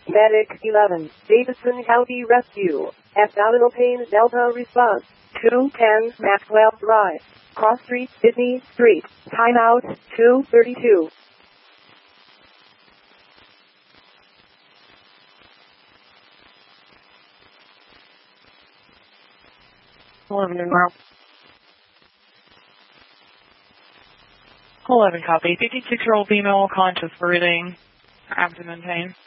Medic 11, Davidson County Rescue. Abdominal pain Delta response. 210 Maxwell Drive. Cross Street, Sydney Street. Timeout 2:32. 11 copy. 56-year-old female conscious breathing. Abdomen pain.